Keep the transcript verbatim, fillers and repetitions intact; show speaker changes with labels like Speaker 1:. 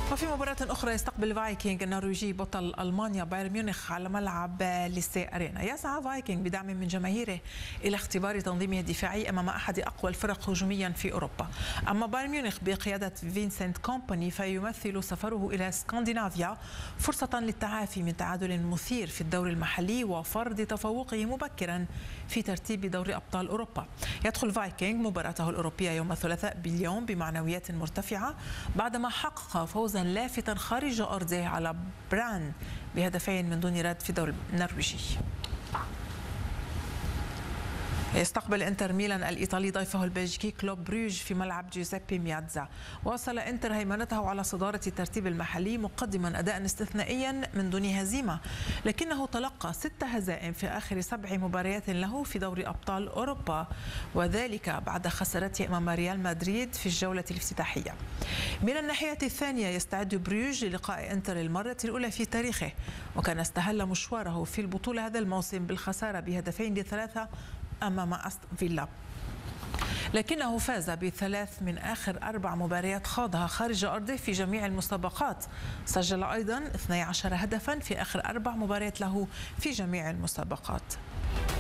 Speaker 1: وفي مباراة أخرى يستقبل فايكنج النرويجي بطل ألمانيا بايرن ميونخ على ملعب ليسي أرينا. يسعى فايكنج بدعم من جماهيره إلى اختبار تنظيمه الدفاعي أمام أحد أقوى الفرق هجوميا في أوروبا. أما بايرن ميونخ بقيادة فينسنت كومباني فيمثل سفره إلى اسكندنافيا فرصة للتعافي من تعادل مثير في الدوري المحلي وفرض تفوقه مبكرا في ترتيب دوري أبطال أوروبا. يدخل فايكنج مباراته الأوروبية يوم الثلاثاء باليوم بمعنويات مرتفعة بعدما حقق فوزا لافتا خارج أرضه على بران بهدفين من دون رد في الدوري النرويجي. يستقبل انتر ميلان الإيطالي ضيفه البلجيكي كلوب بروج في ملعب جوزيبي مياتزا. واصل انتر هيمنته على صدارة الترتيب المحلي مقدما أداء استثنائيا من دون هزيمة، لكنه تلقى ست هزائم في آخر سبع مباريات له في دوري أبطال أوروبا، وذلك بعد خسارته أمام ريال مدريد في الجولة الافتتاحية. من الناحية الثانية يستعد بروج للقاء انتر المرة الأولى في تاريخه، وكان استهل مشواره في البطولة هذا الموسم بالخسارة بهدفين لثلاثة أمام أستون فيلا، لكنه فاز بثلاث من آخر أربع مباريات خاضها خارج أرضه في جميع المسابقات. سجل أيضا اثني عشر هدفا في آخر أربع مباريات له في جميع المسابقات.